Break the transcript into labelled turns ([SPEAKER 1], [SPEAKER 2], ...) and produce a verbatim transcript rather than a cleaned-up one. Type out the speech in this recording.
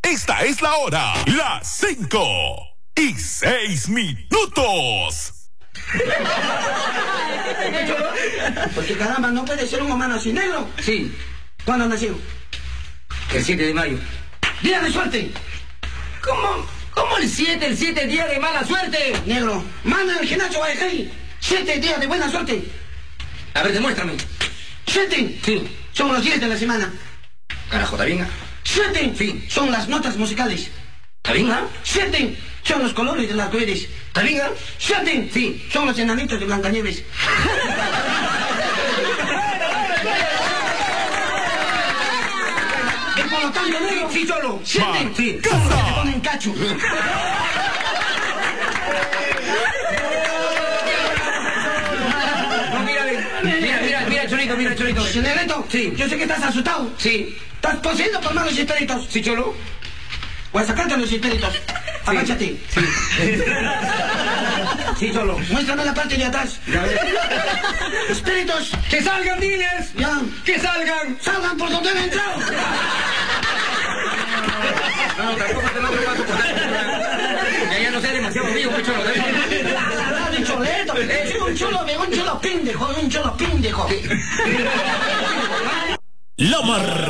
[SPEAKER 1] Esta es la hora, las cinco y seis minutos.
[SPEAKER 2] Porque caramba, no puede ser un humano así, negro.
[SPEAKER 3] Sí.
[SPEAKER 2] ¿Cuándo nació?
[SPEAKER 3] El siete de mayo.
[SPEAKER 2] Día de suerte.
[SPEAKER 3] ¿Cómo? ¿Cómo el siete? El siete es día de mala suerte.
[SPEAKER 2] Negro, manda al gimnasio Guayaquil. Siete días de buena suerte.
[SPEAKER 3] A ver, demuéstrame.
[SPEAKER 2] Siete.
[SPEAKER 3] Sí.
[SPEAKER 2] Son los días de la semana.
[SPEAKER 3] Carajo, ¿está bien? ¿Ah?
[SPEAKER 2] Siete.
[SPEAKER 3] Sí.
[SPEAKER 2] Son las notas musicales.
[SPEAKER 3] ¿Está bien? ¿Ah?
[SPEAKER 2] Siete. Son los colores del arco iris.
[SPEAKER 3] ¿Está bien? ¿Ah?
[SPEAKER 2] Siete.
[SPEAKER 3] Sí.
[SPEAKER 2] Son los enanitos de Blancanieves. Y por lo tanto, negro.
[SPEAKER 3] Sí, solo.
[SPEAKER 2] Siete.
[SPEAKER 3] Sí.
[SPEAKER 2] Son los que te ponen cacho.
[SPEAKER 3] No, mira, mira, mira, mira, Cholito, mira, Cholito.
[SPEAKER 2] Negrito,
[SPEAKER 3] Sí.
[SPEAKER 2] yo sé que estás asustado.
[SPEAKER 3] Sí.
[SPEAKER 2] Estás poseído por malos espíritus.
[SPEAKER 3] ¿Sí, Cholo?
[SPEAKER 2] Voy a sacarte los espíritus. Agáchate.
[SPEAKER 3] Sí. Sí, Cholo.
[SPEAKER 2] Muéstrame la parte de atrás.
[SPEAKER 3] Ya ves.
[SPEAKER 2] Espíritus,
[SPEAKER 3] ¡Que salgan, diles!
[SPEAKER 2] ya.
[SPEAKER 3] ¡Que salgan!
[SPEAKER 2] Salgan por donde han entrado.
[SPEAKER 3] No, no, tampoco te lo voy a soportar. Ya, ya no sé demasiado mío, muy Cholo.
[SPEAKER 2] Ah, de choleto. Soy un chulo, un chulo pendejo, un chulo pendejo.
[SPEAKER 1] La mar